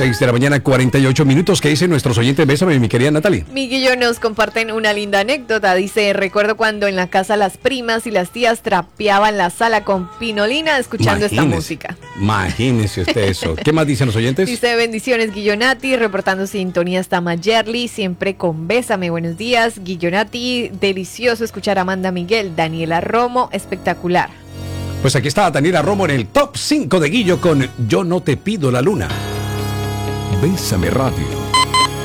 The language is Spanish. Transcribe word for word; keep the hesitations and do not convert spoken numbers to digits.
seis de la mañana, cuarenta y ocho minutos. ¿Qué dicen nuestros oyentes? Bésame, mi querida Natalie. Miguel y yo nos comparten una linda anécdota. Dice, recuerdo cuando en la casa las primas y las tías trapeaban la sala con pinolina escuchando Imagínese, esta música. Imagínese usted eso. ¿Qué más dicen los oyentes? Dice, bendiciones Guillonati, reportando sintonía hasta Mayerly, siempre con Bésame. Buenos días, Guillonati, delicioso escuchar a Amanda Miguel. Daniela Romo, espectacular. Pues aquí está Daniela Romo en el top cinco de Guillo con Yo no te pido la luna. Bésame Radio.